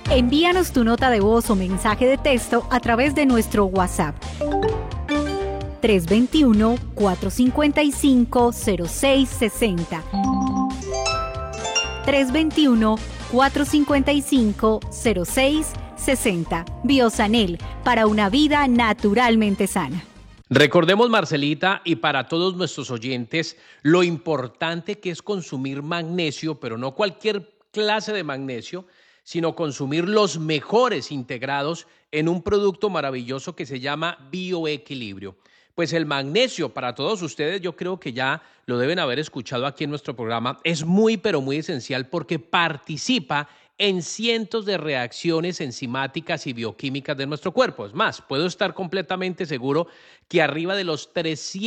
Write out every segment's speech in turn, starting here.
Envíanos tu nota de voz o mensaje de texto a través de nuestro WhatsApp 321-455-0660. 321-455-0660. Biosanel, para una vida naturalmente sana. Recordemos, Marcelita, y para todos nuestros oyentes, lo importante que es consumir magnesio, pero no cualquier clase de magnesio, sino consumir los mejores integrados en un producto maravilloso que se llama Bioequilibrio. Pues el magnesio, para todos ustedes, yo creo que ya lo deben haber escuchado aquí en nuestro programa, es muy, pero muy esencial porque participa en cientos de reacciones enzimáticas y bioquímicas de nuestro cuerpo. Es más, puedo estar completamente seguro que arriba de los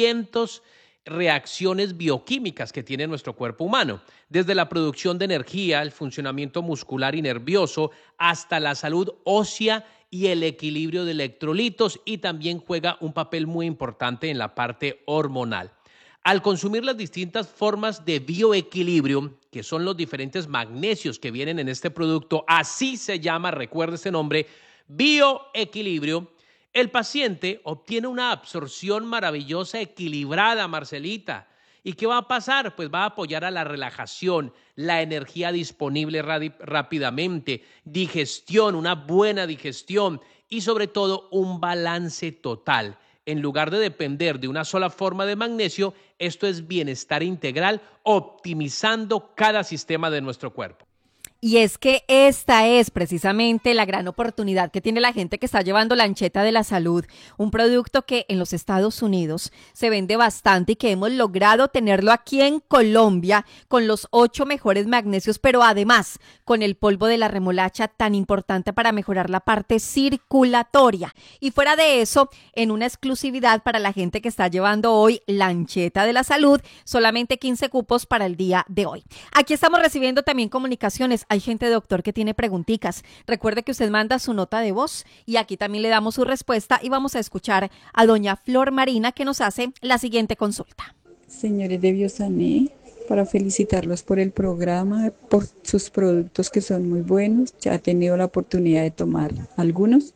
300 reacciones bioquímicas que tiene nuestro cuerpo humano, desde la producción de energía, el funcionamiento muscular y nervioso, hasta la salud ósea y el equilibrio de electrolitos, y también juega un papel muy importante en la parte hormonal. Al consumir las distintas formas de bioequilibrio, que son los diferentes magnesios que vienen en este producto, así se llama, recuerda ese nombre, bioequilibrio, el paciente obtiene una absorción maravillosa, equilibrada, Marcelita. ¿Y qué va a pasar? Pues va a apoyar a la relajación, la energía disponible rápidamente, digestión, una buena digestión y sobre todo un balance total. En lugar de depender de una sola forma de magnesio, esto es bienestar integral, optimizando cada sistema de nuestro cuerpo. Y es que esta es precisamente la gran oportunidad que tiene la gente que está llevando Lancheta de la Salud, un producto que en los Estados Unidos se vende bastante y que hemos logrado tenerlo aquí en Colombia con los 8 mejores magnesios, pero además con el polvo de la remolacha tan importante para mejorar la parte circulatoria. Y fuera de eso, en una exclusividad para la gente que está llevando hoy Lancheta de la Salud, solamente 15 cupos para el día de hoy. Aquí estamos recibiendo también comunicaciones. Hay gente, doctor, que tiene preguntitas. Recuerde que usted manda su nota de voz y aquí también le damos su respuesta y vamos a escuchar a doña Flor Marina que nos hace la siguiente consulta. Señores de Biosané, para felicitarlos por el programa, por sus productos que son muy buenos. Ya he tenido la oportunidad de tomar algunos.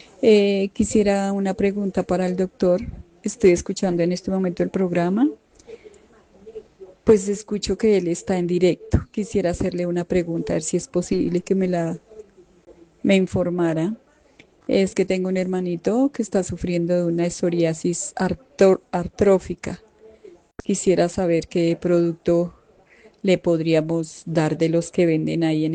Quisiera una pregunta para el doctor. Estoy escuchando en este momento el programa. Pues escucho que él está en directo. Quisiera hacerle una pregunta, a ver si es posible que me informara. Es que tengo un hermanito que está sufriendo de una psoriasis artrófica. Quisiera saber qué producto le podríamos dar de los que venden ahí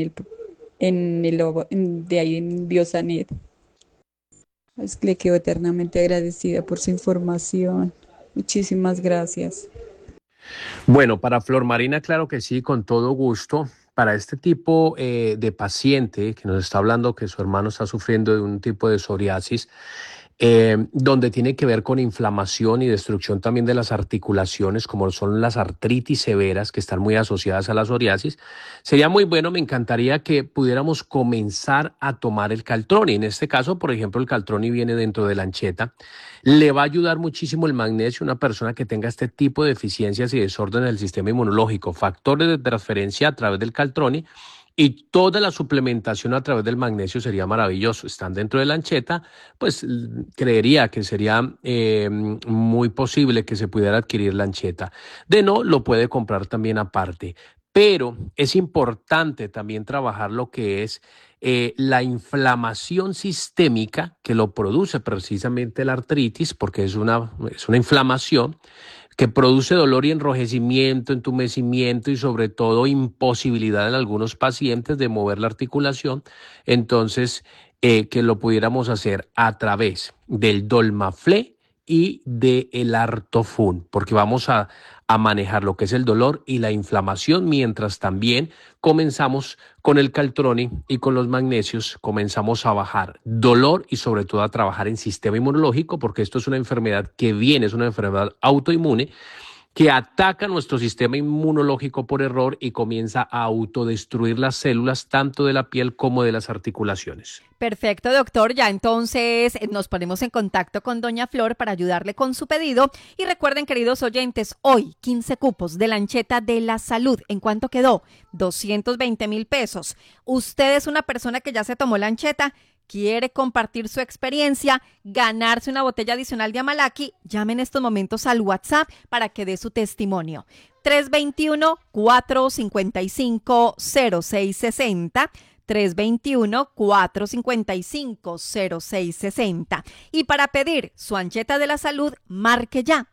de ahí en Biosanet. Le quedo eternamente agradecida por su información. Muchísimas gracias. Bueno, para Flor Marina, claro que sí, con todo gusto. Para este tipo de paciente que nos está hablando que su hermano está sufriendo de un tipo de psoriasis, donde tiene que ver con inflamación y destrucción también de las articulaciones, como son las artritis severas que están muy asociadas a la psoriasis, sería muy bueno, me encantaría que pudiéramos comenzar a tomar el Caltroni. En este caso, por ejemplo, el Caltroni viene dentro de Lancheta. Le va a ayudar muchísimo el magnesio a una persona que tenga este tipo de deficiencias y desórdenes del sistema inmunológico, factores de transferencia a través del Caltroni. Y toda la suplementación a través del magnesio sería maravilloso. Están dentro de Lancheta, pues creería que sería muy posible que se pudiera adquirir Lancheta. De no, lo puede comprar también aparte. Pero es importante también trabajar lo que es la inflamación sistémica que lo produce precisamente la artritis, porque es una inflamación que produce dolor y enrojecimiento, entumecimiento y sobre todo imposibilidad en algunos pacientes de mover la articulación. Entonces, que lo pudiéramos hacer a través del Dolmaflé y del Artofun, porque vamos a manejar lo que es el dolor y la inflamación, mientras también comenzamos con el Caltroni y con los magnesios, comenzamos a bajar dolor y sobre todo a trabajar en sistema inmunológico, porque esto es una enfermedad que viene, es una enfermedad autoinmune que ataca nuestro sistema inmunológico por error y comienza a autodestruir las células tanto de la piel como de las articulaciones. Perfecto, doctor. Ya entonces nos ponemos en contacto con doña Flor para ayudarle con su pedido. Y recuerden, queridos oyentes, hoy 15 cupos de lancheta de la salud. ¿En cuánto quedó? 220,000 pesos. Usted es una persona que ya se tomó lancheta, quiere compartir su experiencia, ganarse una botella adicional de Amalaki, llame en estos momentos al WhatsApp para que dé su testimonio. 321-455-0660. 321-455-0660. Y para pedir su ancheta de la salud, marque ya.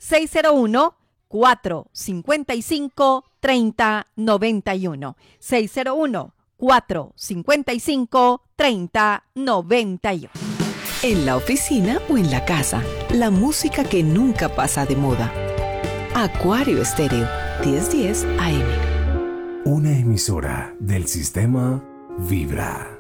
601-455-3091. 601-455-3091. En la oficina o en la casa, la música que nunca pasa de moda. Acuario Estéreo, 1010 AM. Una emisora del sistema Vibra.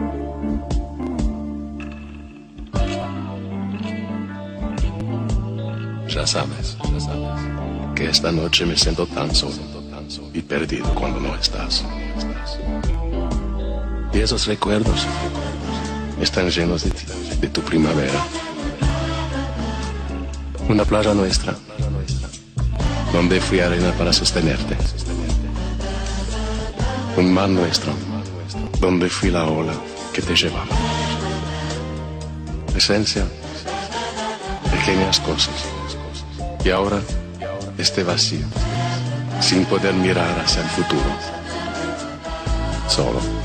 Ya sabes que esta noche me siento tan solo y perdido cuando no estás. Y esos recuerdos están llenos de ti, de tu primavera. Una playa nuestra, donde fui arena para sostenerte. Un mar nuestro, donde fui la ola que te llevaba. Esencia, pequeñas cosas. Y ahora, este vacío, sin poder mirar hacia el futuro. Solo.